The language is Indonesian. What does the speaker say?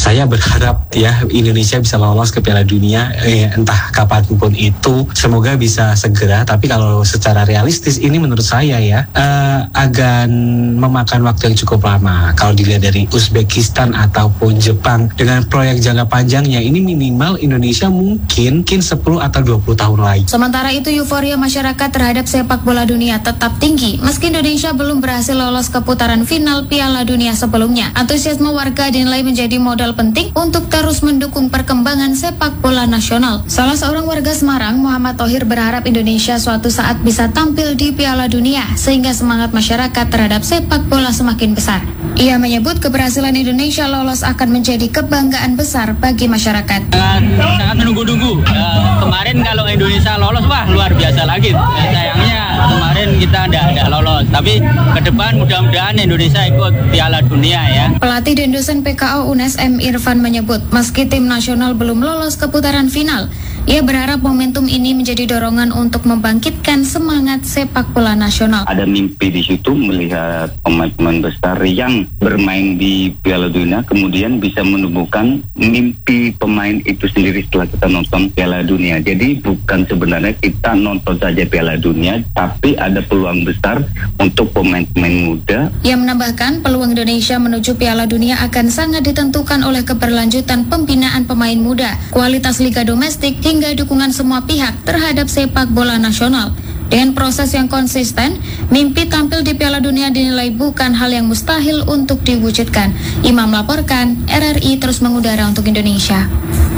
saya berharap ya Indonesia bisa lolos ke Piala Dunia entah kapanpun itu, semoga bisa segera. Tapi kalau secara realistis ini menurut saya ya akan memakan waktu yang cukup lama. Kalau dilihat dari Uzbekistan ataupun Jepang dengan proyek jangka panjangnya, ini minimal Indonesia mungkin 10 atau 20 tahun lagi. Sementara itu euforia masyarakat terhadap sepak bola dunia tetap tinggi meski Indonesia belum berhasil lolos ke putaran final Piala Dunia sebelumnya. Antusiasme warga dinilai menjadi modal penting untuk terus mendukung perkembangan sepak bola nasional. Salah seorang warga Semarang, Muhammad Thohir, berharap Indonesia suatu saat bisa tampil di Piala Dunia sehingga semangat masyarakat terhadap sepak bola semakin besar. Ia menyebut keberhasilan Indonesia lolos akan menjadi kebanggaan besar bagi masyarakat. Sangat menunggu-nunggu. Kemarin kalau Indonesia lolos, wah luar biasa lagi. Sayangnya kemarin kita tidak lolos. Tapi ke depan mudah-mudahan Indonesia ikut Piala Dunia ya. Pelatih dan dosen PKO UNES M. Irfan menyebut meski tim nasional belum lolos ke putaran final, ia berharap momentum ini menjadi dorongan untuk membangkitkan semangat sepak bola nasional. Ada mimpi di situ melihat pemain-pemain besar yang bermain di Piala Dunia, kemudian bisa menumbuhkan mimpi pemain itu sendiri setelah kita nonton Piala Dunia. Jadi bukan sebenarnya kita nonton saja Piala Dunia, tapi ada peluang besar untuk pemain-pemain muda. Ia menambahkan peluang Indonesia menuju Piala Dunia akan sangat ditentukan oleh keberlanjutan pembinaan pemain muda, kualitas liga domestik, hingga dukungan semua pihak terhadap sepak bola nasional. Dengan proses yang konsisten, mimpi tampil di Piala Dunia dinilai bukan hal yang mustahil untuk diwujudkan. Imam melaporkan, RRI terus mengudara untuk Indonesia.